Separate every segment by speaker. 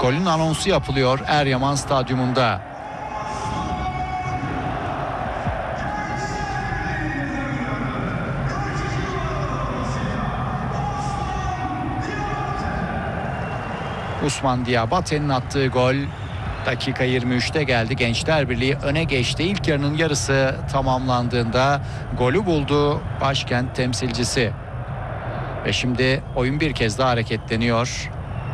Speaker 1: Golün anonsu yapılıyor Eryaman Stadyumunda. Ousmane Diabate'nin attığı gol dakika 23'te geldi. Gençler Birliği öne geçti. İlk yarının yarısı tamamlandığında golü buldu başkent temsilcisi. Ve şimdi oyun bir kez daha hareketleniyor.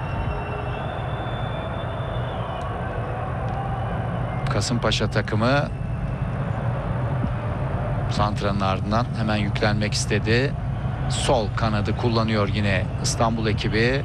Speaker 1: Kasımpaşa takımı santranın ardından hemen yüklenmek istedi. Sol kanadı kullanıyor yine İstanbul ekibi.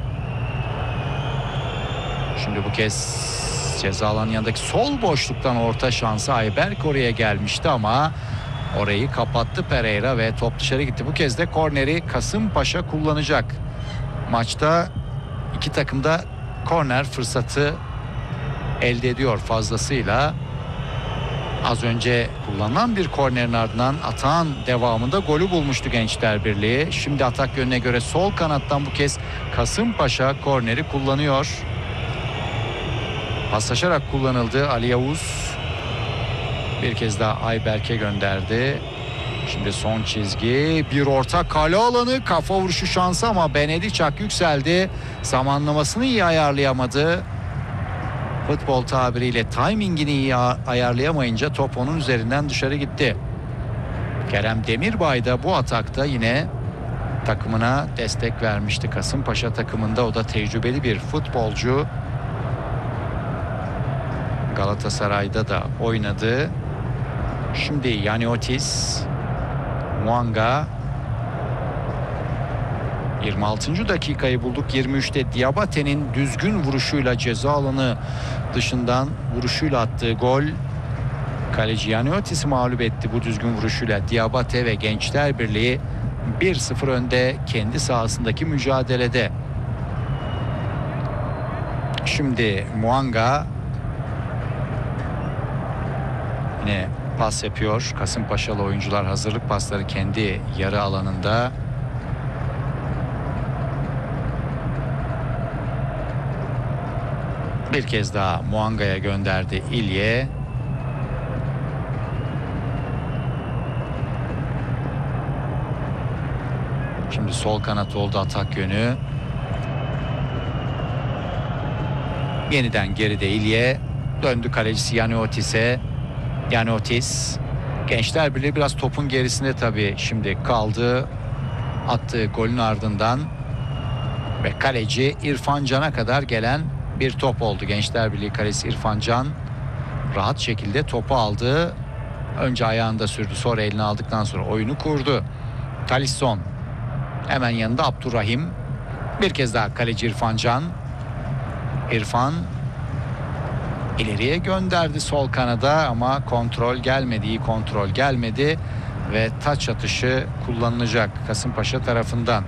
Speaker 1: Şimdi bu kez ceza alanının yanındaki sol boşluktan orta şansı Ayberk oraya gelmişti ama orayı kapattı Pereira ve top dışarı gitti. Bu kez de korneri Kasımpaşa kullanacak. Maçta iki takım da korner fırsatı elde ediyor fazlasıyla. Az önce kullanılan bir kornerin ardından atağın devamında golü bulmuştu Gençler Birliği. Şimdi atak yönüne göre sol kanattan bu kez Kasımpaşa korneri kullanıyor. Paslaşarak kullanıldı. Ali Yavuz bir kez daha Ayberk'e gönderdi. Şimdi son çizgi, bir orta kale alanı, kafa vuruşu şansı ama Benediçak yükseldi. Zamanlamasını iyi ayarlayamadı. Futbol tabiriyle timingini iyi ayarlayamayınca top onun üzerinden dışarı gitti. Kerem Demirbay da bu atakta yine takımına destek vermişti. Kasımpaşa takımında o da tecrübeli bir futbolcu. Galatasaray'da da oynadı. Şimdi Yaniotis, Muanga. 26. dakikayı bulduk. 23'te Diabate'nin düzgün vuruşuyla ceza alanı dışından vuruşuyla attığı gol. Kaleci Yaniotis'i mağlup etti bu düzgün vuruşuyla. Diabate ve Gençler Birliği 1-0 önde kendi sahasındaki mücadelede. Şimdi Muanga yine pas yapıyor. Kasımpaşalı oyuncular hazırlık pasları kendi yarı alanında. Bir kez daha Muanga'ya gönderdi İlye. Şimdi sol kanat oldu atak yönü. Yeniden geride İlye. Döndü kalecisi Yaniotis'e. Yaniotis. Gençler Birliği biraz topun gerisinde tabii şimdi kaldı. Attığı golün ardından. Ve kaleci İrfan Can'a kadar gelen bir top oldu. Gençler Birliği kalecisi İrfan Can rahat şekilde topu aldı. Önce ayağında sürdü, sonra elini aldıktan sonra oyunu kurdu. Talisson hemen yanında Abdurrahim. Bir kez daha kaleci İrfan Can. İrfan ileriye gönderdi sol kanada ama kontrol gelmedi, iyi kontrol gelmedi ve taç atışı kullanılacak Kasımpaşa tarafından.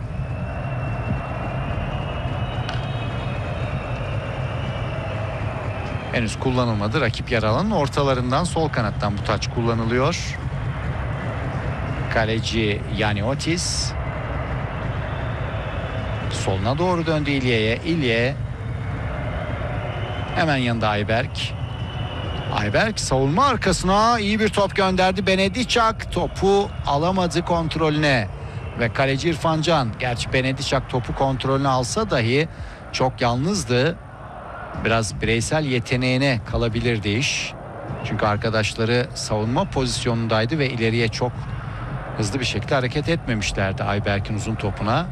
Speaker 1: Henüz kullanılmadı. Rakip yer alanın ortalarından sol kanattan bu taç kullanılıyor. Kaleci Yaniotis soluna doğru döndü İlye'ye. İlye hemen yanında Ayberk. Ayberk savunma arkasına iyi bir top gönderdi. Benediçak topu alamadı kontrolüne. Ve kaleci İrfan Can. Gerçi Benediçak topu kontrolüne alsa dahi çok yalnızdı. Biraz bireysel yeteneğine kalabilirdi iş. Çünkü arkadaşları savunma pozisyonundaydı ve ileriye çok hızlı bir şekilde hareket etmemişlerdi Ayberk'in uzun topuna.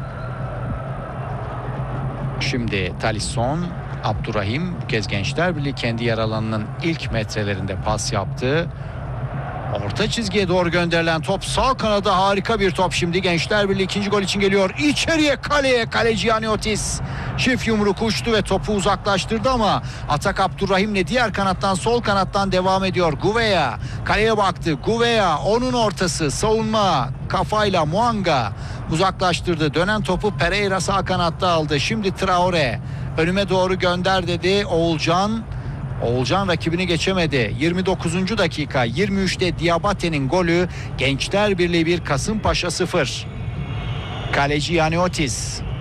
Speaker 1: Şimdi Talisson, Abdurrahim bu kez Gençler Birliği kendi yer alanının ilk metrelerinde pas yaptı. Orta çizgiye doğru gönderilen top sağ kanada, harika bir top. Şimdi Gençler Birliği ikinci gol için geliyor. İçeriye kaleye kaleci Yaniotis çift yumruk uçtu ve topu uzaklaştırdı ama atak Abdurrahim'le diğer kanattan sol kanattan devam ediyor. Gouveia kaleye baktı. Gouveia onun ortası, savunma kafayla Muanga uzaklaştırdı. Dönen topu Pereira sağ kanatta aldı. Şimdi Traore önüme doğru gönder dedi Oğulcan. Oğulcan rakibini geçemedi. 29. dakika 23'te Diabate'nin golü. Gençler Birliği 1 Kasımpaşa 0. Kaleci Yaniotis.